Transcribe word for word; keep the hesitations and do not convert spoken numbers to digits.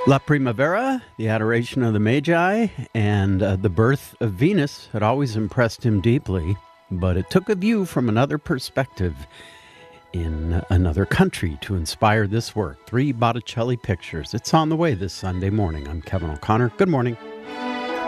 La Primavera, the adoration of the Magi, and uh, the birth of Venus had always impressed him deeply, but it took a view from another perspective in another country to inspire this work. Three Botticelli pictures. It's on the way this Sunday morning. I'm Kevin O'Connor. Good morning.